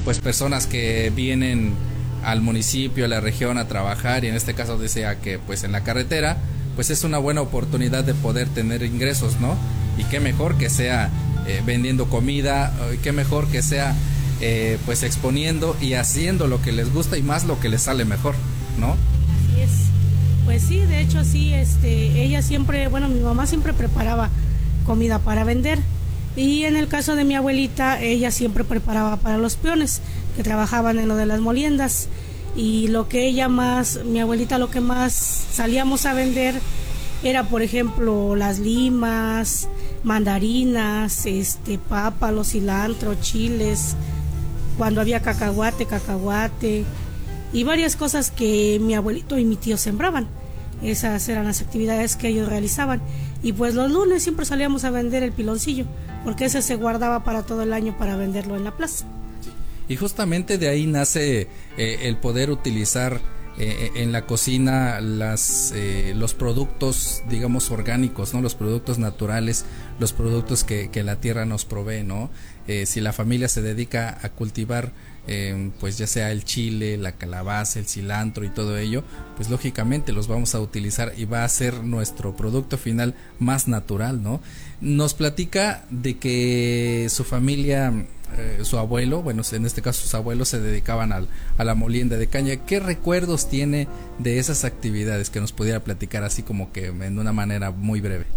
pues personas que vienen al municipio, a la región a trabajar, y en este caso desea que pues en la carretera, pues es una buena oportunidad de poder tener ingresos, ¿no? Y qué mejor que sea vendiendo comida, qué mejor que sea pues exponiendo y haciendo lo que les gusta y más lo que les sale mejor, ¿no? Así es. Pues sí, de hecho sí, ella siempre, bueno, mi mamá siempre preparaba comida para vender, y en el caso de mi abuelita, ella siempre preparaba para los peones que trabajaban en lo de las moliendas, y lo que ella más, mi abuelita, lo que más salíamos a vender era, por ejemplo, las limas, mandarinas, papa, los cilantro, chiles, cuando había cacahuate, y varias cosas que mi abuelito y mi tío sembraban. Esas eran las actividades que ellos realizaban. Y pues los lunes siempre salíamos a vender el piloncillo, porque ese se guardaba para todo el año para venderlo en la plaza. Y justamente de ahí nace el poder utilizar en la cocina los productos, digamos, orgánicos, ¿no? Los productos naturales, los productos que la tierra nos provee, ¿no? Si la familia se dedica a cultivar pues ya sea el chile, la calabaza, el cilantro y todo ello, pues lógicamente los vamos a utilizar y va a ser nuestro producto final más natural, ¿no? Nos platica de que su familia, su abuelo, bueno, en este caso sus abuelos se dedicaban a la molienda de caña. ¿Qué recuerdos tiene de esas actividades que nos pudiera platicar así como que en una manera muy breve?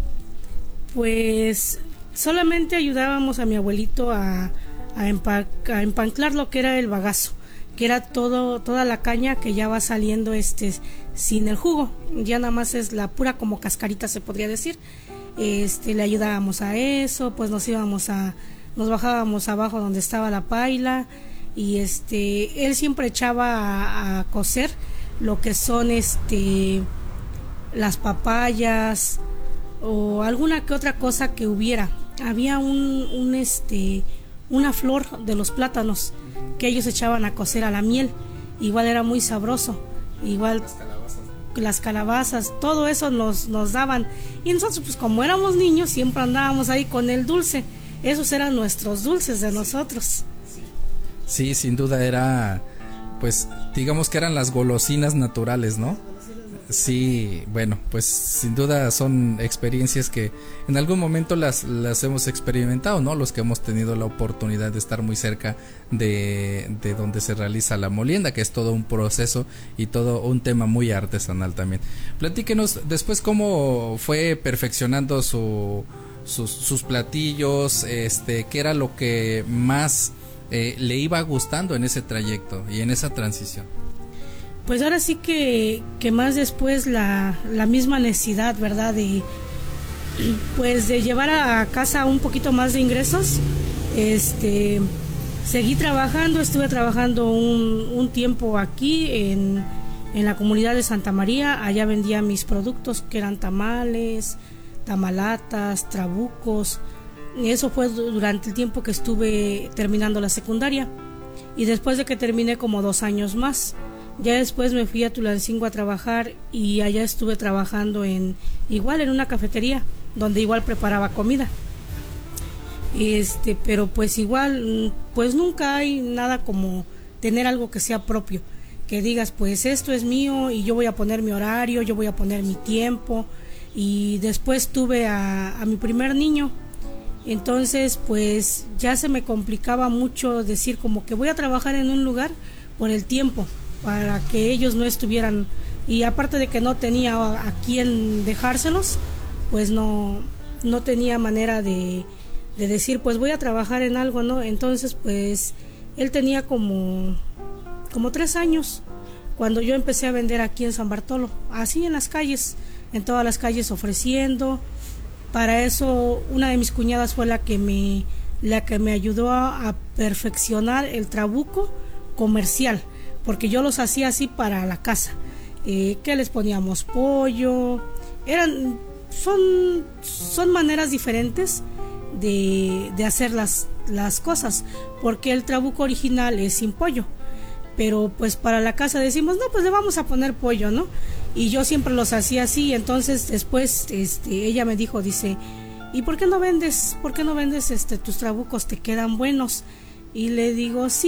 Pues solamente ayudábamos a mi abuelito a empanclar lo que era el bagazo, que era toda la caña que ya va saliendo sin el jugo, ya nada más es la pura como cascarita, se podría decir. Le ayudábamos a eso, pues nos bajábamos abajo donde estaba la paila, y él siempre echaba a cocer lo que son las papayas o alguna que otra cosa que hubiera. Había una flor de los plátanos que ellos echaban a cocer a la miel, igual era muy sabroso, igual las calabazas, todo eso nos daban, y nosotros pues como éramos niños siempre andábamos ahí con el dulce, esos eran nuestros dulces de nosotros. Sí, sin duda era, pues digamos que eran las golosinas naturales, ¿no? Sí, bueno, pues sin duda son experiencias que en algún momento las hemos experimentado, ¿no? Los que hemos tenido la oportunidad de estar muy cerca de donde se realiza la molienda, que es todo un proceso y todo un tema muy artesanal también. Platíquenos después cómo fue perfeccionando sus platillos, qué era lo que más le iba gustando en ese trayecto y en esa transición. Pues ahora sí que más después la misma necesidad, ¿verdad? De llevar a casa un poquito más de ingresos. Seguí trabajando, estuve trabajando un tiempo aquí en la comunidad de Santa María. Allá vendía mis productos, que eran tamales, tamalatas, trabucos. Eso fue durante el tiempo que estuve terminando la secundaria. Y después de que terminé, como 2 años más. Ya después me fui a Tulancingo a trabajar, y allá estuve trabajando igual en una cafetería donde igual preparaba comida. Pero pues igual, pues nunca hay nada como tener algo que sea propio, que digas pues esto es mío y yo voy a poner mi horario, yo voy a poner mi tiempo. Y después tuve a mi primer niño, entonces pues ya se me complicaba mucho decir como que voy a trabajar en un lugar por el tiempo, para que ellos no estuvieran, y aparte de que no tenía a quién dejárselos, pues no tenía manera de decir pues voy a trabajar en algo, ¿no? Entonces pues él tenía como 3 años cuando yo empecé a vender aquí en San Bartolo, así en las calles, en todas las calles ofreciendo. Para eso una de mis cuñadas fue la que me ayudó a perfeccionar el trabuco comercial, porque yo los hacía así para la casa, que les poníamos pollo, son maneras diferentes de hacer las cosas, porque el trabuco original es sin pollo, pero pues para la casa decimos, no, pues le vamos a poner pollo, ¿no? Y yo siempre los hacía así. Entonces después ella me dijo, dice, ¿y por qué no vendes tus trabucos? Te quedan buenos. Y le digo, sí.